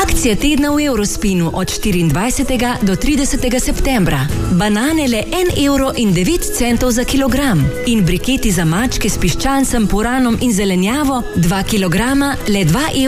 Akcija tedna v Eurospinu od 24. do 30. septembra. Banane le 1,09 € za kilogram in briketi za mačke s piščancem, puranom in zelenjavo 2 kilograma le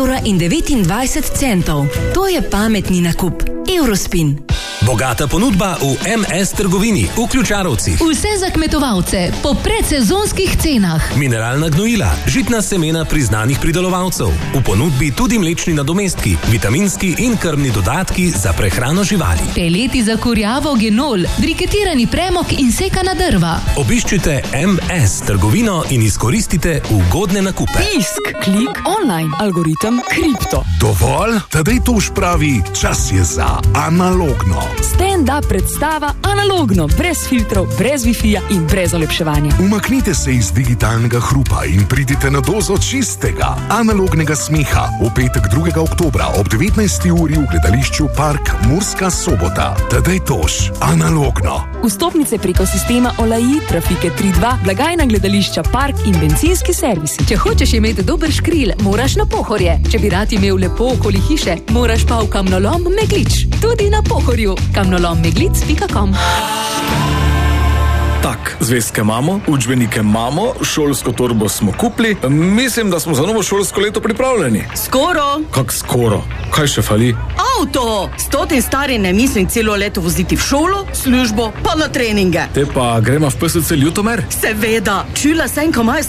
2,29 €. To je pametni nakup. Eurospin. Bogata ponudba v MS trgovini v Ključarovcih. Vse za kmetovalce po predsezonskih cenah. Mineralna gnojila, žitna semena priznanih pridelovalcev. V ponudbi tudi mlečni nadomestki, vitaminski in krmni dodatki za prehrano živali. Peleti za kurjavo, genol, briketirani premog in sekana drva. Obiščite MS trgovino in izkoristite ugodne nakupe. Tisk, klik, online, algoritem, kripto. Dovolj? Tadej Toš pravi, čas je za analogno. Stand-up predstava analogno, brez filtrov, brez Wi-Fi-ja in brez olepševanja. Umaknite se iz digitalnega hrupa in pridite na dozo čistega, analognega smeha v petek 2. oktobra ob 19. uri v gledališču Park Murska Sobota. Tadej Toš, analogno. Vstopnice preko sistema Olaji, Trafike 3.2, blagajna gledališča Park in bencinski servisi. Če hočeš imeti dober škril, moraš na Pohorje. Če bi rad imel lepo okoli hiše, moraš pa v kamnolom Meglič. Tudi na Pohorju. kamnolommeglic.com. Tak, zvezke imamo, učbenike imamo, šolsko torbo smo kupili. Mislim, da smo za novo šolsko leto pripravljeni. Skoro. Kak skoro? Kaj še fali? Avto! S tem stari ne mislim celo leto voziti v šolo, službo, pa na treninge. Te pa gremo v PSC Ljutomer? Seveda, čula sem, ko imajo